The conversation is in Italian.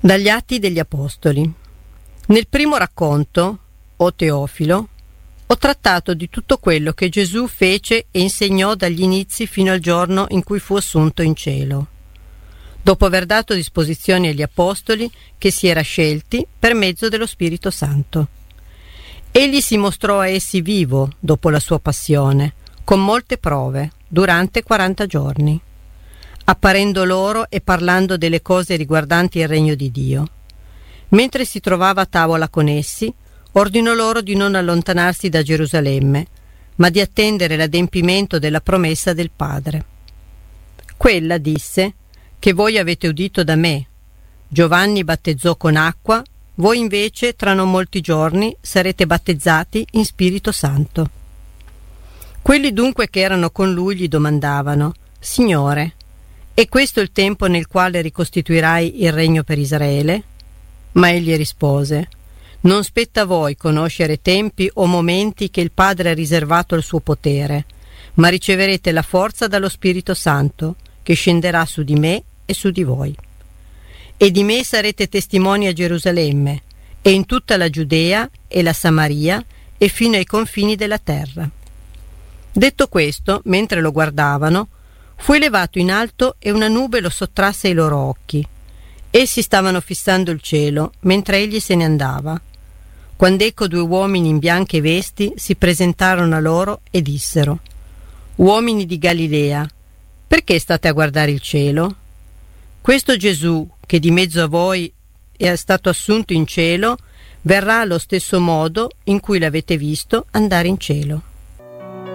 Dagli Atti degli Apostoli. Nel primo racconto, o Teofilo, ho trattato di tutto quello che Gesù fece e insegnò dagli inizi fino al giorno in cui fu assunto in cielo, dopo aver dato disposizioni agli Apostoli che si era scelti per mezzo dello Spirito Santo. Egli si mostrò a essi vivo dopo la sua passione, con molte prove, durante 40 giorni. Apparendo loro e parlando delle cose riguardanti il regno di Dio. Mentre si trovava a tavola con essi, ordinò loro di non allontanarsi da Gerusalemme, ma di attendere l'adempimento della promessa del Padre. Quella disse, che voi avete udito da me. Giovanni battezzò con acqua, voi invece tra non molti giorni sarete battezzati in Spirito Santo. Quelli dunque che erano con lui gli domandavano, Signore, è questo il tempo nel quale ricostituirai il regno per Israele? Ma egli rispose, non spetta a voi conoscere tempi o momenti che il Padre ha riservato al suo potere, ma riceverete la forza dallo Spirito Santo, che scenderà su di me e su di voi. E di me sarete testimoni a Gerusalemme, e in tutta la Giudea e la Samaria, e fino ai confini della terra. Detto questo, mentre lo guardavano, fu elevato in alto e una nube lo sottrasse ai loro occhi. Essi stavano fissando il cielo, mentre egli se ne andava. Quand'ecco 2 uomini in bianche vesti si presentarono a loro e dissero, Uomini di Galilea, perché state a guardare il cielo? Questo Gesù, che di mezzo a voi è stato assunto in cielo, verrà allo stesso modo in cui l'avete visto andare in cielo.